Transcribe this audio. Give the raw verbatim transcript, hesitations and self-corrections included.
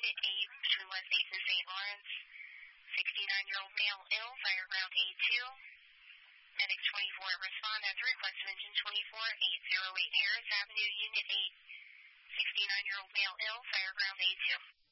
Unit eight, between West eighth and Saint Lawrence. sixty-nine-year-old male ill, Fireground A two. Medic twenty-four, respond at the request of Engine twenty-four, eight oh eight Harris Avenue, Unit eight. sixty-nine-year-old male ill, Fireground A two.